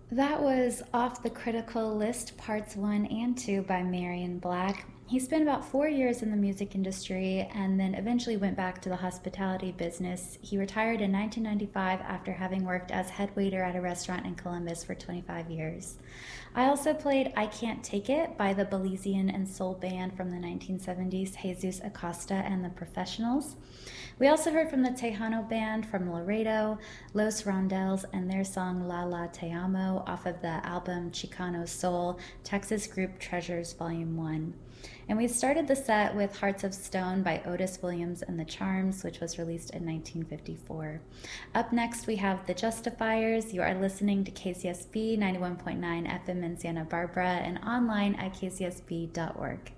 That was Off the Critical List, Parts 1 and 2 by Marion Black. He spent about 4 years in the music industry and then eventually went back to the hospitality business. He retired in 1995 after having worked as head waiter at a restaurant in Columbus for 25 years. I also played I Can't Take It by the Belizean and soul band from the 1970s, Jesus Acosta and the Professionals. We also heard from the Tejano Band from Laredo, Los Rondells, and their song La La Te Amo off of the album Chicano Soul, Texas Group Treasures Volume 1. And we started the set with Hearts of Stone by Otis Williams and the Charms, which was released in 1954. Up next, we have The Justifiers. You are listening to KCSB 91.9 FM in Santa Barbara and online at kcsb.org.